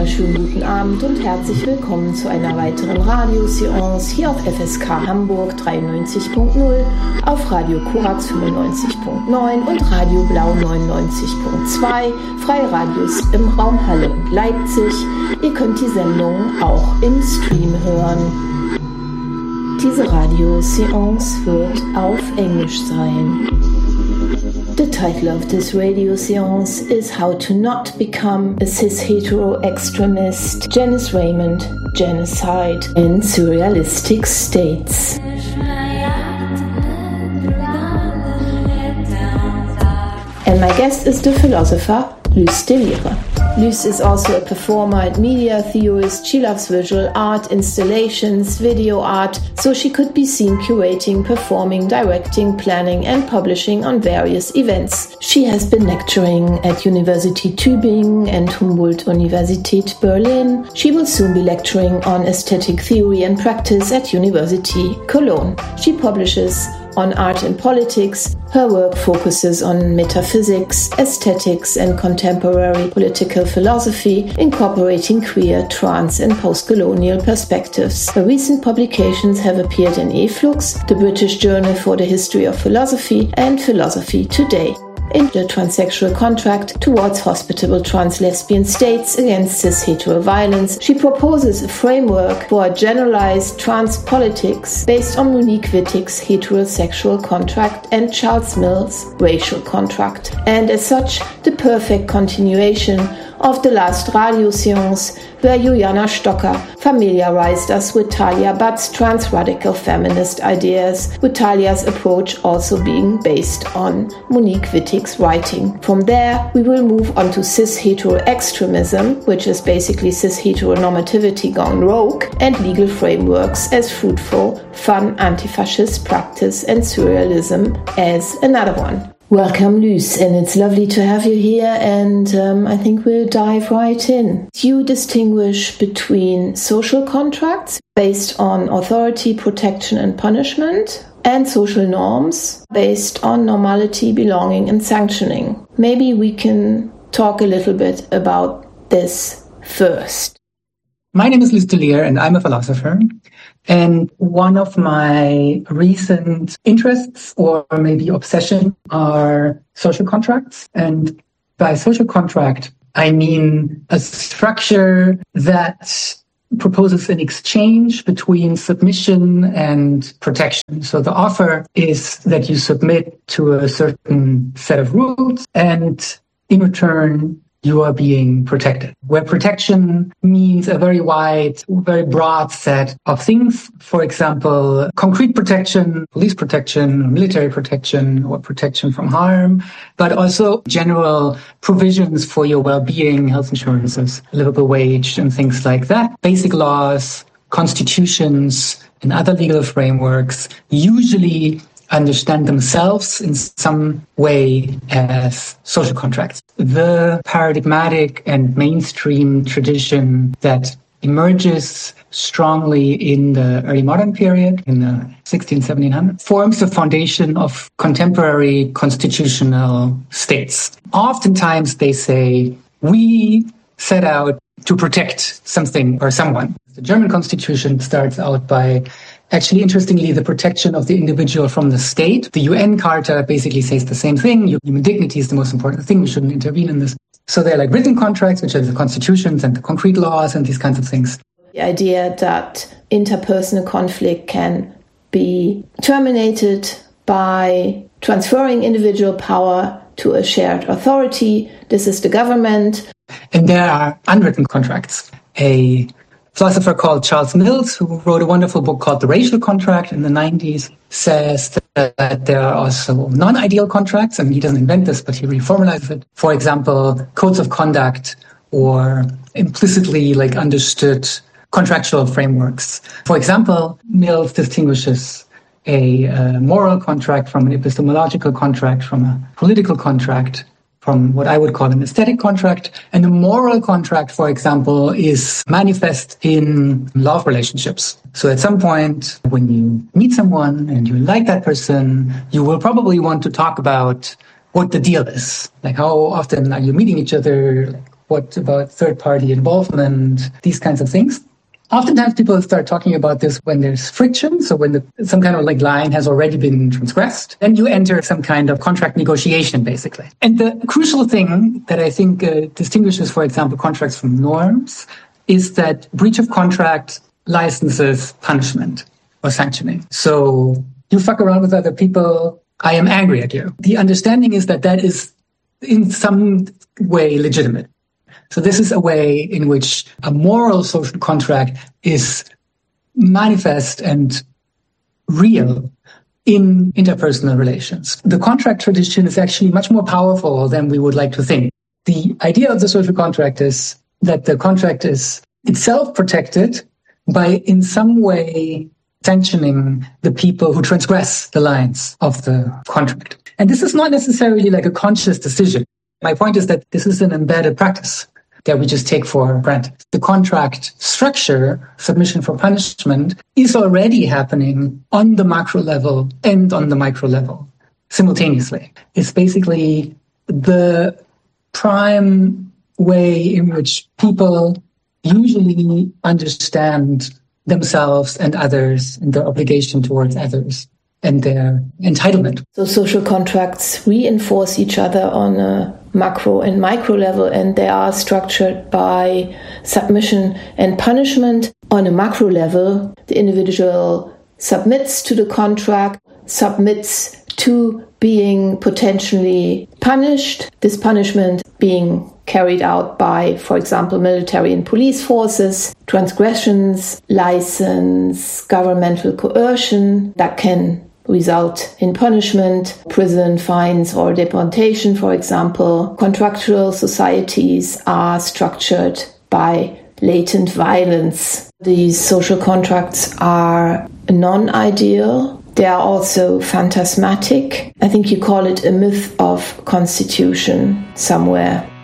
wunderschönen guten Abend und herzlich willkommen zu einer weiteren Radioseance hier auf FSK Hamburg 93.0, auf Radio Korax 95.9 und Radio Blau 99.2, Freie Radios im Raum Halle und Leipzig. Ihr könnt die Sendung auch im Stream hören. Diese Radioseance wird auf Englisch sein. The title of this radio seance is How to Not Become a Cis-Hetero Extremist, Janice Raymond, Genocide in Surrealistic States. And my guest is the philosopher Luce Delire. Luce is also a performer and media theorist. She loves visual art, installations, video art, so she could be seen curating, performing, directing, planning and publishing on various events. She has been lecturing at University Tübingen and Humboldt-Universität Berlin. She will soon be lecturing on aesthetic theory and practice at University Cologne. She publishes on art and politics. Her work focuses on metaphysics, aesthetics, and contemporary political philosophy, incorporating queer, trans, and post-colonial perspectives. Her recent publications have appeared in eFlux, the British Journal for the History of Philosophy, and Philosophy Today. In the transsexual contract towards hospitable trans-lesbian states against cis-hetero violence, she proposes a framework for a generalized trans politics based on Monique Wittig's heterosexual contract and Charles Mill's racial contract, and as such, the perfect continuation of the last radio seance where Juliana Stocker familiarized us with Talia Butt's trans-radical feminist ideas, with Talia's approach also being based on Monique Wittig's writing. From there, we will move on to cis-hetero extremism, which is basically cis-heteronormativity gone rogue, and legal frameworks as fruitful, fun, anti-fascist practice, and surrealism as another one. Welcome, Luce, and it's lovely to have you here, and I think we'll dive right in. You distinguish between social contracts based on authority, protection, and punishment, and social norms based on normality, belonging, and sanctioning. Maybe we can talk a little bit about this first. My name is Luce Delire, and I'm a philosopher. And one of my recent interests, or maybe obsession, are social contracts. And by social contract, I mean a structure that proposes an exchange between submission and protection. So the offer is that you submit to a certain set of rules, and in return, you are being protected, where protection means a very wide, very broad set of things. For example, concrete protection, police protection, military protection, or protection from harm, but also general provisions for your well-being, health insurances, livable wage, and things like that. Basic laws, constitutions, and other legal frameworks usually understand themselves in some way as social contracts. The paradigmatic and mainstream tradition that emerges strongly in the early modern period, in the 1700s, forms the foundation of contemporary constitutional states. Oftentimes they say, we set out to protect something or someone. The German constitution starts out by actually, interestingly, the protection of the individual from the state. The UN Charter basically says the same thing. Human dignity is the most important thing. We shouldn't intervene in this. So they're like written contracts, which are the constitutions and the concrete laws and these kinds of things. The idea that interpersonal conflict can be terminated by transferring individual power to a shared authority. This is the government. And there are unwritten contracts. A philosopher called Charles Mills, who wrote a wonderful book called The Racial Contract in the 90s, says that there are also non-ideal contracts, and he doesn't invent this, but he reformalizes it. For example, codes of conduct or implicitly understood contractual frameworks. For example, Mills distinguishes a moral contract from an epistemological contract, from a political contract, from what I would call an aesthetic contract. And a moral contract, for example, is manifest in love relationships. So at some point, when you meet someone and you like that person, you will probably want to talk about what the deal is. Like, how often are you meeting each other? What about third-party involvement? These kinds of things. Oftentimes people start talking about this when there's friction, so when some kind of like line has already been transgressed, then you enter some kind of contract negotiation, basically. And the crucial thing that I think distinguishes, for example, contracts from norms is that breach of contract licenses punishment or sanctioning. So you fuck around with other people, I am angry at you. The understanding is that that is in some way legitimate. So this is a way in which a moral social contract is manifest and real in interpersonal relations. The contract tradition is actually much more powerful than we would like to think. The idea of the social contract is that the contract is itself protected by in some way sanctioning the people who transgress the lines of the contract. And this is not necessarily like a conscious decision. My point is that this is an embedded practice that we just take for granted. The contract structure, submission for punishment, is already happening on the macro level and on the micro level simultaneously. It's basically the prime way in which people usually understand themselves and others and their obligation towards others and their entitlement. So social contracts reinforce each other on a macro and micro level, and they are structured by submission and punishment. On a macro level, the individual submits to the contract, submits to being potentially punished, this punishment being carried out by, for example, military and police forces, transgressions, license, governmental coercion that can result in punishment, prison, fines, or deportation, for example. Contractual societies are structured by latent violence. These social contracts are non-ideal. They are also phantasmatic. I think you call it a myth of constitution somewhere.